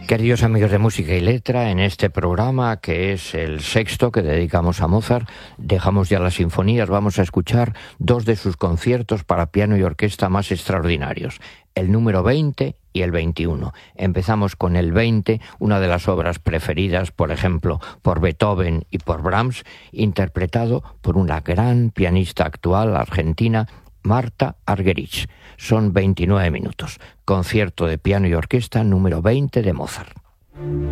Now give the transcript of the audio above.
Queridos amigos de Música y Letra, en este programa, que es el sexto que dedicamos a Mozart, dejamos ya las sinfonías, vamos a escuchar dos de sus conciertos para piano y orquesta más extraordinarios, el número 20 y el 21. Empezamos con el 20, una de las obras preferidas, por ejemplo, por Beethoven y por Brahms, interpretado por una gran pianista actual argentina, Marta Argerich. Son 29 minutos. Concierto de piano y orquesta número 20 de Mozart.